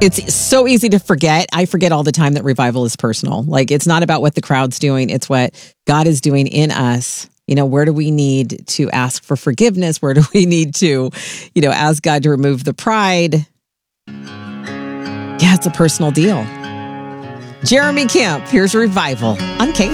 It's so easy to forget. I forget all the time that revival is personal. Like, it's not about what the crowd's doing. It's what God is doing in us. Where do we need to ask for forgiveness? Where do we need to, ask God to remove the pride? Yeah, it's a personal deal. Jeremy Camp, here's Revival on K.